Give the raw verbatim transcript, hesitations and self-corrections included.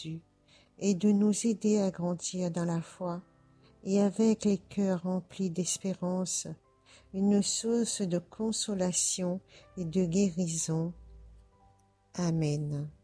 Jésus et de nous aider à grandir dans la foi et avec les cœurs remplis d'espérance, une source de consolation et de guérison. Amen.